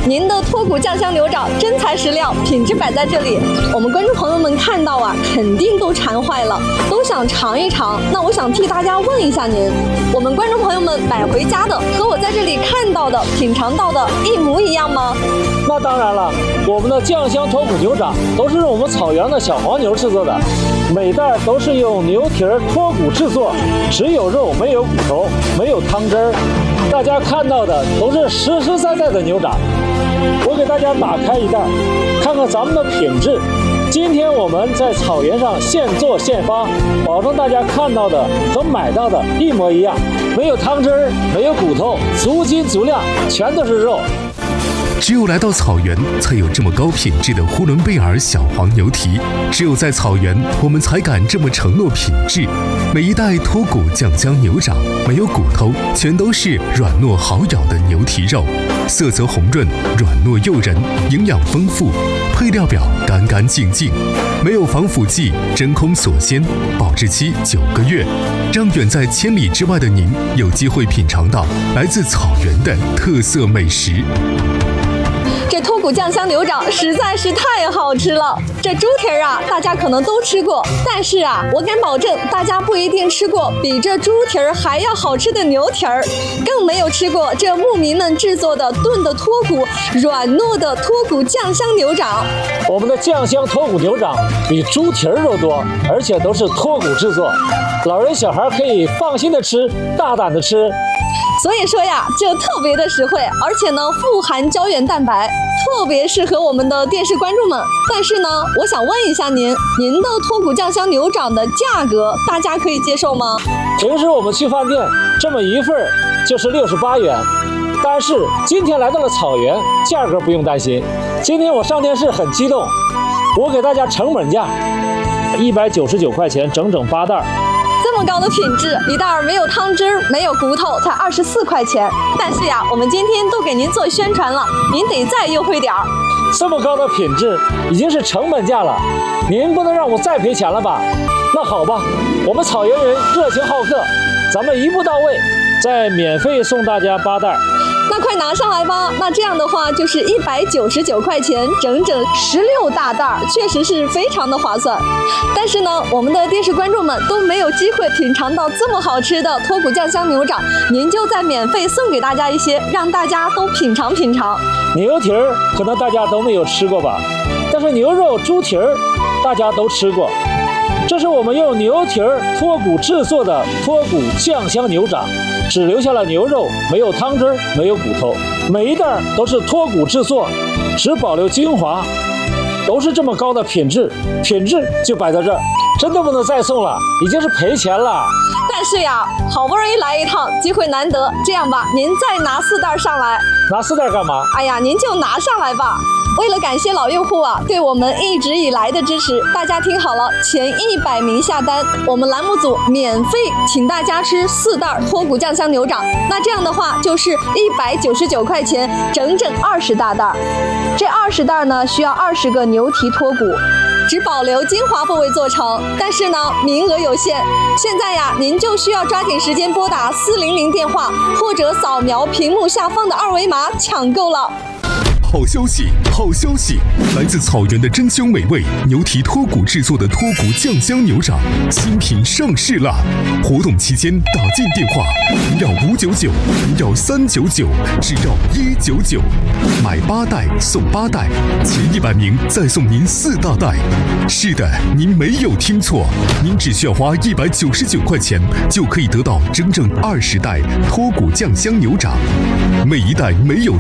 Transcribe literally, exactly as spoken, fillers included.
您的脱骨酱香牛掌真材实料，品质摆在这里，我们观众朋友们看到啊，肯定都馋坏了，都想尝一尝。那我想替大家问一下您，我们观众朋友们买回家的和我在这里看到的、品尝到的一模一样吗？ 那当然了，我们的酱香脱骨牛掌都是用我们草原的小黄牛制作的，每袋都是用牛蹄儿脱骨制作，只有肉没有骨头，没有汤汁儿。大家看到的都是实实在在的牛掌。我给大家打开一袋，看看咱们的品质。今天我们在草原上现做现发，保证大家看到的和买到的一模一样，没有汤汁儿，没有骨头，足斤足量，全都是肉。 只有来到草原，才有这么高品质的呼伦贝尔小黄牛蹄。只有在草原，我们才敢这么承诺品质。每一袋脱骨酱香牛掌，没有骨头，全都是软糯好咬的牛蹄肉，色泽红润，软糯诱人，营养丰富。配料表干干净净，没有防腐剂，真空锁鲜，保质期九个月，让远在千里之外的您有机会品尝到来自草原的特色美食。 这脱骨酱香牛掌实在是太好吃了。这猪蹄儿啊，大家可能都吃过，但是啊，我敢保证，大家不一定吃过比这猪蹄儿还要好吃的牛蹄儿，更没有吃过这牧民们制作的炖的脱骨、软糯的脱骨酱香牛掌。 我们的酱香脱骨牛掌比猪蹄儿肉多，而且都是脱骨制作，老人小孩可以放心的吃，大胆的吃。 所以说呀，就特别的实惠，而且呢富含胶原蛋白，特别适合我们的电视观众们。但是呢，我想问一下您，您的脱骨酱香牛掌的价格，大家可以接受吗？ 平时我们去饭店这么一份就是六十八元，但是今天来到了草原，价格不用担心。今天我上电视很激动，我给大家成本价一百九十九块钱，整整八袋。 这么高的品质，一袋没有汤汁、没有骨头，才二十四块钱。但是呀，我们今天都给您做宣传了，您得再优惠点儿。 这么高的品质已经是成本价了，您不能让我再赔钱了吧？那好吧，我们草原人热情好客，咱们一步到位，再免费送大家八袋。 那快拿上来吧！那这样的话就是一百九十九块钱，整整十六大袋，确实是非常的划算。但是呢，我们的电视观众们都没有机会品尝到这么好吃的脱骨酱香牛掌，您就再免费送给大家一些，让大家都品尝品尝。 牛蹄儿可能大家都没有吃过吧，但是牛肉、猪蹄儿大家都吃过。这是我们用牛蹄儿脱骨制作的脱骨酱香牛掌，只留下了牛肉，没有汤汁儿，没有骨头，每一袋都是脱骨制作，只保留精华，都是这么高的品质，品质就摆在这儿，真的不能再送了，已经是赔钱了。 但是呀，好不容易来一趟，机会难得，这样吧，您再拿四袋上来。 拿四袋干嘛？ 哎呀，您就拿上来吧。为了感谢老用户啊对我们一直以来的支持，大家听好了，前一百名下单，我们栏目组免费请大家吃四袋脱骨酱香牛掌。那这样的话就是一百九十九块钱，整整二十大袋。这二十袋呢，需要二十个牛蹄脱骨，只保留精华部位做成，但是呢，名额有限。现在呀，您就需要抓紧时间拨打四零零电话，或者扫描屏幕下方的二维码抢购了。 好消息，好消息！来自草原的珍馐美味牛蹄脱骨制作的脱骨酱香牛掌新品上市啦！活动期间打进电话，不要五九九，不要三九九，只要一九九，买八袋送八袋，前一百名再送您四大袋。是的，您没有听错，您只需要花一百九十九块钱，就可以得到整整二十袋脱骨酱香牛掌，每一袋没有